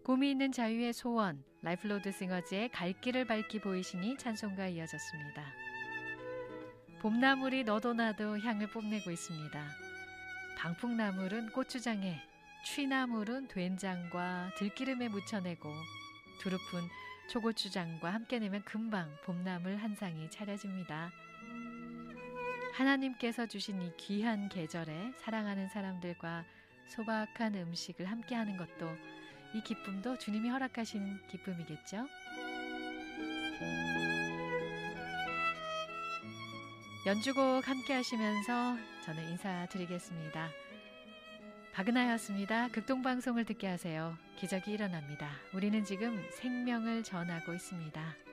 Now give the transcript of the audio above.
꿈이 있는 자유의 소원, 라이프로드 싱어즈의 갈 길을 밝히 보이시니 찬송가 이어졌습니다. 봄나물이 너도 나도 향을 뽐내고 있습니다. 방풍나물은 고추장에, 취나물은 된장과 들기름에 묻혀내고 두릅은 초고추장과 함께 내면 금방 봄나물 한 상이 차려집니다. 하나님께서 주신 이 귀한 계절에 사랑하는 사람들과 소박한 음식을 함께하는 것도 이 기쁨도 주님이 허락하신 기쁨이겠죠? 연주곡 함께 하시면서 저는 인사드리겠습니다. 박은하였습니다. 극동방송을 듣게 하세요. 기적이 일어납니다. 우리는 지금 생명을 전하고 있습니다.